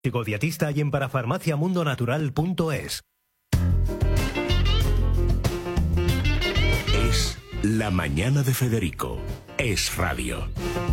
Psicodietista y en parafarmaciamundonatural.es. Es La Mañana de Federico. Es radio.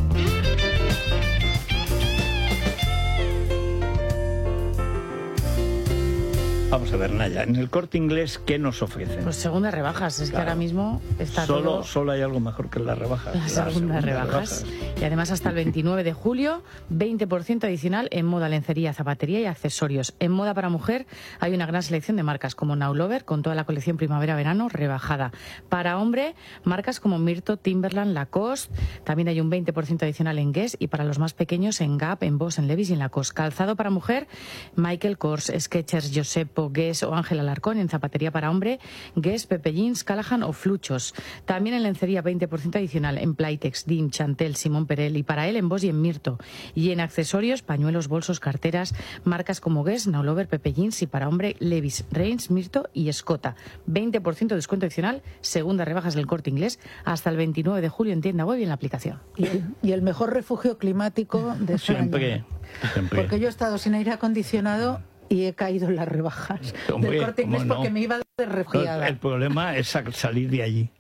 Vamos a ver, Naya, en el Corte Inglés, ¿qué nos ofrecen? Pues segundas rebajas, es Claro. que ahora mismo está Solo hay algo mejor que las rebajas. las segundas rebajas. Y además hasta el 29 de julio, 20% adicional en moda, lencería, zapatería y accesorios. En moda para mujer hay una gran selección de marcas como Now Lover, con toda la colección primavera-verano rebajada. Para hombre, marcas como Mirto, Timberland, Lacoste. También hay un 20% adicional en Guess, y para los más pequeños en Gap, en Boss, en Levi's y en Lacoste. Calzado para mujer, Michael Kors, Skechers, Giuseppe, Guess o Ángel Alarcón. En zapatería para hombre, Guess, Pepe Jeans, Callahan o Fluchos. También en lencería 20% adicional en Playtex, Dim, Chantel, Simón Perel, y para él en Boss y en Mirto. Y en accesorios, pañuelos, bolsos, carteras, marcas como Guess, Now Lover, Pepe Jeans, y para hombre Levi's, Reigns, Mirto y Escota. 20% de descuento adicional, segundas rebajas del Corte Inglés, hasta el 29 de julio en tienda web y en la aplicación. Y el mejor refugio climático de España. Siempre. Porque yo he estado sin aire acondicionado y he caído en las rebajas Hombre, del Corte Inglés ¿cómo no? porque me iba de refugiada. El problema es salir de allí.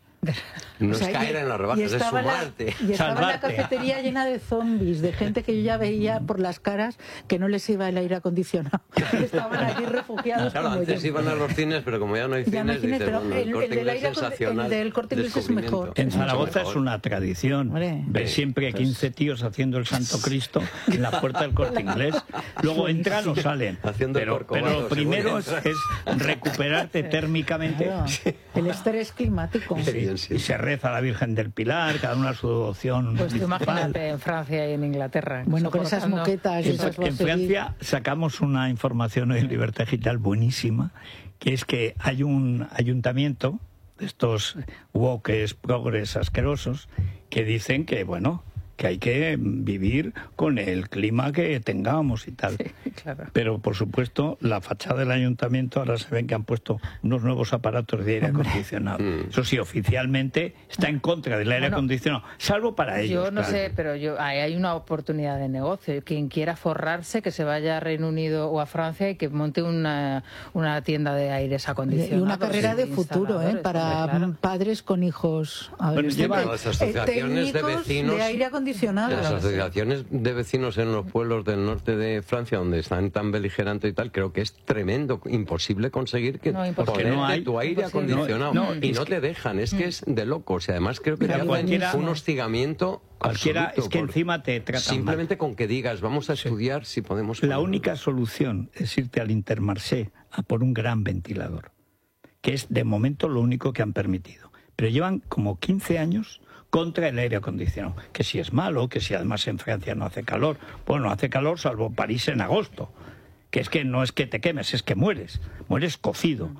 No O sea, es caer en las rebajas, es sumarte. Y estaba en la Salvarte. cafetería llena de zombies, de gente que yo ya veía por las caras que no les iba el aire acondicionado. Estaban allí refugiados Claro, como antes yo. iban a los cines, pero como ya no hay Ya no hay cines, cines, dices, pero bueno, el Corte el del Inglés aire sensacional. el del Corte Inglés es mejor. descubrimiento. En Es mucho Zaragoza mejor. es una tradición. Hombre. Ves siempre 15 tíos haciendo el Santo Cristo en la puerta del Corte Inglés. Luego entran o salen. Haciendo el Pero corcovado, lo primero según es recuperarte térmicamente. Claro, el estrés climático. Sí, Sí. Y se reza a la Virgen del Pilar, cada una su devoción. Pues tú principal. imagínate en Francia y en Inglaterra. Bueno, con esas soportando- moquetas y En, esas en Francia sacamos una información hoy en Libertad Digital buenísima, que es que hay un ayuntamiento de estos woques, progres asquerosos, que dicen que, bueno, que hay que vivir con el clima que tengamos y tal. Claro. Pero, por supuesto, la fachada del ayuntamiento ahora se ven que han puesto unos nuevos aparatos de aire acondicionado. Eso sí, oficialmente está en contra del aire acondicionado, salvo para ellos. Yo no claro. sé, pero ahí hay una oportunidad de negocio. Quien quiera forrarse, que se vaya a Reino Unido o a Francia y que monte una tienda de aires acondicionados. Y una carrera de futuro, instaladores, para hombre, claro. padres con hijos adolescentes. lleva las asociaciones de técnicos vecinos- de aire acondicionado. Las asociaciones de vecinos en los pueblos del norte de Francia, donde están tan beligerantes y tal, creo que es tremendo, imposible conseguir que No, imposible. Porque no ponerte hay- tu aire imposible. acondicionado. No, y es no que- te dejan, es que es de locos. Y además creo que te Mira, hacen cualquiera- un hostigamiento Cualquiera, absoluto, es que por- encima te tratan simplemente mal. con que digas, vamos a estudiar si podemos... La ponerlo. única solución es irte al Intermarché a por un gran ventilador, que es de momento lo único que han permitido. Pero llevan como 15 años contra el aire acondicionado, que si es malo, que si además en Francia no hace calor. Bueno, no hace calor salvo París en agosto, que es que no es que te quemes, es que mueres cocido.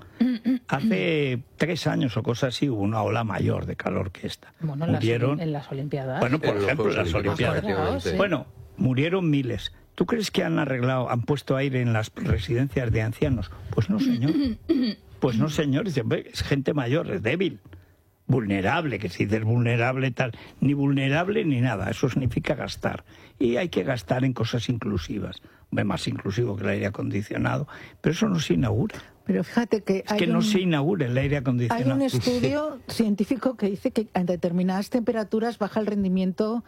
Hace 3 años o cosas así hubo una ola mayor de calor que esta. Bueno, Murieron, en las Olimpiadas. bueno, por En los ejemplo, Juegos las Olímpicos, Olimpiadas. efectivamente. Sí. Bueno, murieron miles. ¿Tú crees que han arreglado, han puesto aire en las residencias de ancianos? Pues no, señor. Pues no, señor. Dice, "Hombre, es gente mayor, es débil, vulnerable", que si dices vulnerable tal, ni vulnerable ni nada. Eso significa gastar. Y hay que gastar en cosas inclusivas. Hombre, más inclusivo que el aire acondicionado. Pero eso no se inaugura. Pero fíjate que Es que no se inaugura el aire hay acondicionado. un estudio científico que dice que a determinadas temperaturas baja el rendimiento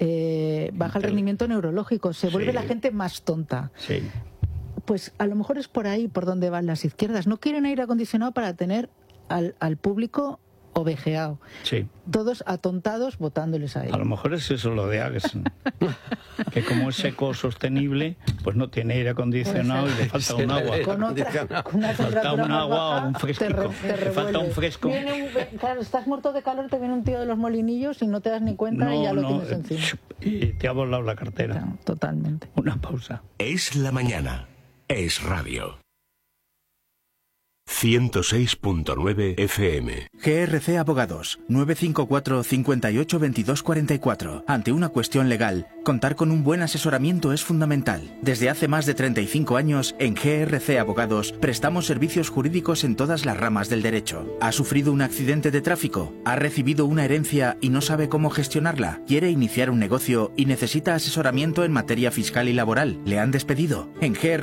neurológico, se vuelve Sí. la gente más tonta. Sí. Pues a lo mejor es por ahí por donde van las izquierdas. No quieren aire acondicionado para tener al público ovejeado. Sí. Todos atontados votándoles a A lo ellos. mejor es eso lo de Agesen. Que como es eco-sostenible, pues no tiene aire acondicionado y le falta un agua. Con una Falta temperatura un más agua baja, o un fresco. te Le falta un revuelves. fresco. Claro, estás muerto de calor, te viene un tío de los molinillos y no te das ni cuenta y ya lo tienes encima. Y te ha volado la cartera. Claro, totalmente. Una pausa. Es la mañana. Es radio. 106.9 FM. GRC Abogados, 954 58 22 44. Ante una cuestión legal, contar con un buen asesoramiento es fundamental. Desde hace más de 35 años, en GRC Abogados, prestamos servicios jurídicos en todas las ramas del derecho. ¿Ha sufrido un accidente de tráfico? ¿Ha recibido una herencia y no sabe cómo gestionarla? ¿Quiere iniciar un negocio y necesita asesoramiento en materia fiscal y laboral? ¿Le han despedido? En GRC